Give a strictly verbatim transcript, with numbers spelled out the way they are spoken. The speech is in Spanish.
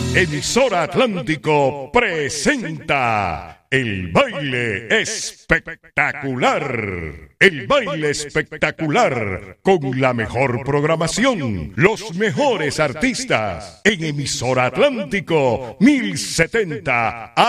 Emisora Atlántico presenta el baile espectacular. El baile espectacular con la mejor programación, los mejores artistas en Emisora Atlántico mil setenta